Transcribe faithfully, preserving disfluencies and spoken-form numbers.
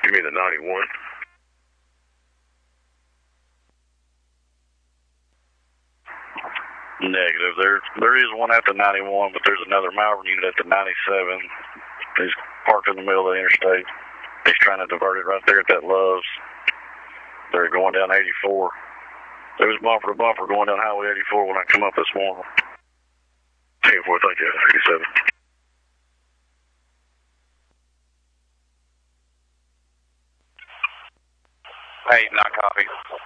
You mean the ninety-one? Negative. There, there is one at the ninety-one, but there's another Malvern unit at the ninety-seven. He's parked in the middle of the interstate. He's trying to divert it right there at that Love's. They're going down eighty-four. There was bumper to bumper going down Highway eighty-four when I come up this morning. eighty-four, thank you, eighty-seven. Hey, not copy.